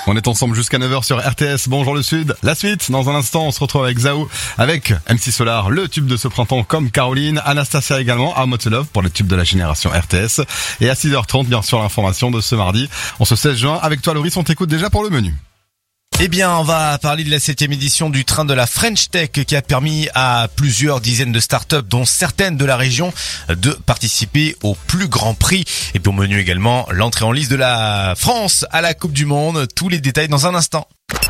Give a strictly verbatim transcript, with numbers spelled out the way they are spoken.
On est ensemble jusqu'à neuf heures sur R T S. Bonjour le Sud. La suite, dans un instant, on se retrouve avec Zao, avec M C Solar, le tube de ce printemps comme Caroline, Anastasia également, I'm Not Love pour les tubes de la génération R T S. Et à six heures trente, bien sûr, l'information de ce mardi, on se seize juin. Avec toi, Loris, on t'écoute déjà pour le menu. Eh bien, on va parler de la septième édition du train de la French Tech qui a permis à plusieurs dizaines de startups, dont certaines de la région, de participer au plus grand prix. Et puis au menu également, l'entrée en liste de la France à la Coupe du Monde. Tous les détails dans un instant.